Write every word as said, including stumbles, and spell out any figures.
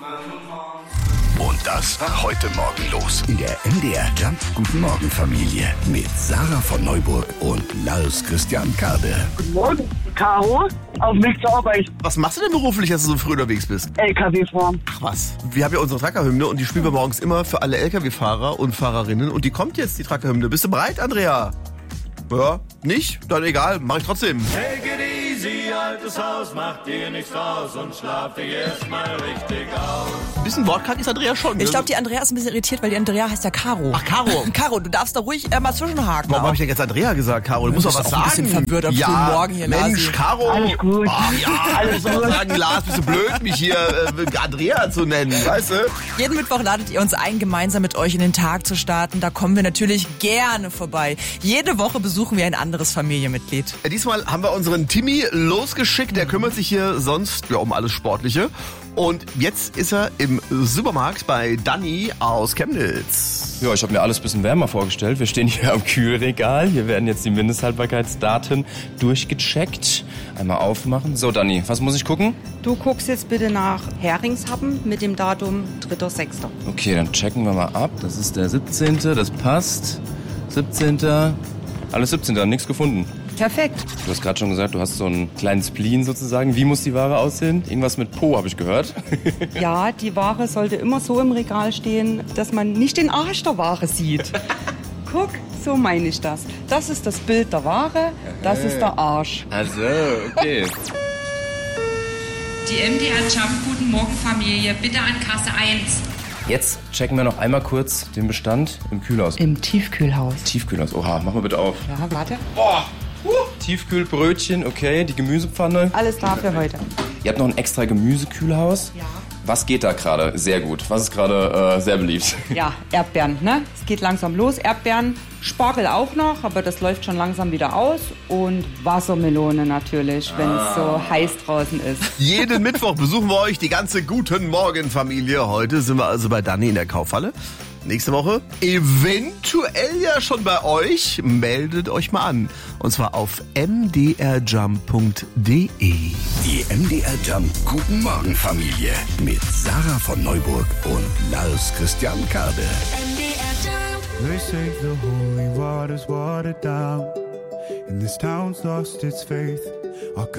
Und das war heute Morgen los in der M D R Jump Guten Morgen Familie mit Sarah von Neuburg und Lars Christian Kade. Guten Morgen, Caro, auf dem Weg zur Arbeit. Was machst du denn beruflich, dass du so früh unterwegs bist? L K W fahren. Ach was. Wir haben ja unsere Trucker-Hymne und die spielen wir morgens immer für alle L K W-Fahrer und Fahrerinnen. Und die kommt jetzt, die Trucker-Hymne. Bist du bereit, Andrea? Ja, nicht? Dann egal, mach ich trotzdem. Take it easy, altes Haus, mach dir nichts raus und schlaf dich erstmal richtig aus. Ein bisschen wortkrank ist Andrea schon. Ich ne? glaube, die Andrea ist ein bisschen irritiert, weil die Andrea heißt ja Caro. Ach, Caro. Caro, du darfst da ruhig äh, mal zwischenhaken. Warum habe ich denn jetzt Andrea gesagt, Caro? Du musst doch was auch sagen. ein bisschen verwirrt am ja, frühen Morgen hier, Mensch, Lasi. Caro. Alles gut. Ach ja, alles gut. Sagen, Lars, bist du blöd, mich hier äh, Andrea zu nennen, weißt du? Jeden Mittwoch ladet ihr uns ein, gemeinsam mit euch in den Tag zu starten. Da kommen wir natürlich gerne vorbei. Jede Woche besuchen wir ein anderes Familienmitglied. Äh, Diesmal haben wir unseren Timmy losgeschickt. Der kümmert sich hier sonst ja, um alles Sportliche. Und jetzt ist er im Supermarkt bei Dani aus Chemnitz. Ja, ich habe mir alles ein bisschen wärmer vorgestellt. Wir stehen hier am Kühlregal. Hier werden jetzt die Mindesthaltbarkeitsdaten durchgecheckt. Einmal aufmachen. So, Dani, was muss ich gucken? Du guckst jetzt bitte nach Heringshappen mit dem Datum dritter sechster Okay, dann checken wir mal ab. Das ist der siebzehnte Das passt. siebzehnten Alles siebzehnten nichts gefunden. Perfekt. Du hast gerade schon gesagt, du hast so einen kleinen Spleen sozusagen. Wie muss die Ware aussehen? Irgendwas mit Po, habe ich gehört. Ja, die Ware sollte immer so im Regal stehen, dass man nicht den Arsch der Ware sieht. Guck, so meine ich das. Das ist das Bild der Ware, das ist der Arsch. Also, okay. Die M D R Jump Guten Morgen Familie, bitte an Kasse eins. Jetzt checken wir noch einmal kurz den Bestand im Kühlhaus. Im Tiefkühlhaus. Tiefkühlhaus. Oha, mach mal bitte auf. Ja, warte. Boah. Uh, Tiefkühlbrötchen, okay, die Gemüsepfanne. Alles da für heute. Ihr habt noch ein extra Gemüsekühlhaus. Ja. Was geht da gerade? Sehr gut. Was ist gerade äh, sehr beliebt? Ja, Erdbeeren, ne? Es geht langsam los. Erdbeeren, Spargel auch noch, aber das läuft schon langsam wieder aus. Und Wassermelone natürlich, wenn es so heiß draußen ist. Jeden Mittwoch besuchen wir euch, die ganze Guten Morgen Familie. Heute sind wir also bei Dani in der Kaufhalle. Nächste Woche eventuell ja schon bei euch. Meldet euch mal an. Und zwar auf m d r jump punkt d e. Die M D R Jump Guten Morgen Familie mit Sarah von Neuburg und Lars Christian Kade. They say the holy water's watered down, and this town's lost its faith. Our